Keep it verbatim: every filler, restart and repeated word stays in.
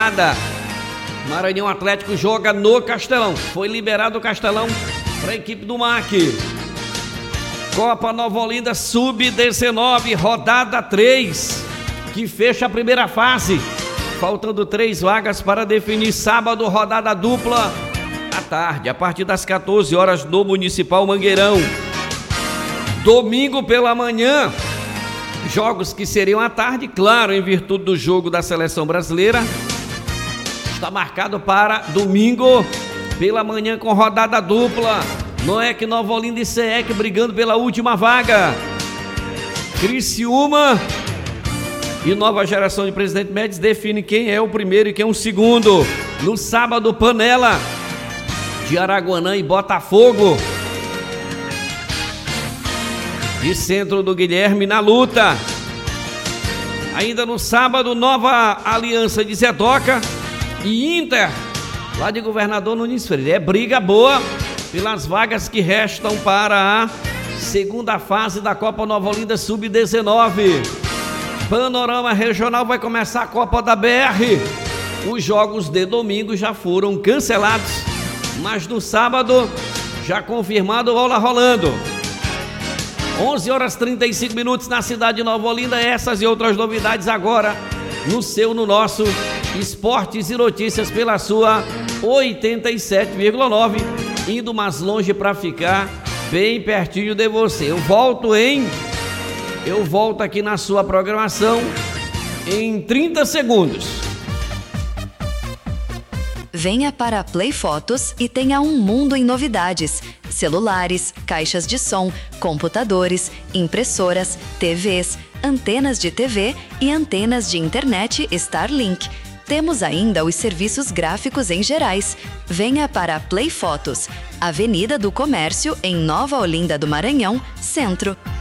Maranhão Atlético joga no Castelão. Foi liberado o Castelão para a equipe do M A C. Copa Nova Olinda sub dezenove, rodada três, que fecha a primeira fase. Faltando três vagas para definir sábado, rodada dupla à tarde, a partir das quatorze horas no Municipal Mangueirão. Domingo pela manhã, jogos que seriam à tarde, claro, em virtude do jogo da Seleção Brasileira. Está marcado para domingo pela manhã com rodada dupla. Noec, Nova Olinda e C E C brigando pela última vaga. Criciúma e Nova Geração de Presidente Médici define quem é o primeiro e quem é o segundo. No sábado, Panela de Araguanã e Botafogo. E Centro do Guilherme na luta. Ainda no sábado, Nova Aliança de Zedoca e Inter, lá de Governador Nunes Freire. É briga boa pelas vagas que restam para a segunda fase da Copa Nova Olinda sub dezenove. Panorama Regional vai começar a Copa da B R. Os jogos de domingo já foram cancelados, mas no sábado já confirmado, bola rolando. onze horas e trinta e cinco minutos na cidade de Nova Olinda. Essas e outras novidades agora no seu, no nosso Esportes e Notícias pela sua oitenta e sete vírgula nove, indo mais longe para ficar bem pertinho de você. Eu volto em eu volto aqui na sua programação em trinta segundos. Venha para a Play Fotos e tenha um mundo em novidades. Celulares, caixas de som, computadores, impressoras, T Vs, antenas de T V e antenas de internet Starlink. Temos ainda os serviços gráficos em gerais. Venha para a Play Fotos, Avenida do Comércio, em Nova Olinda do Maranhão, Centro.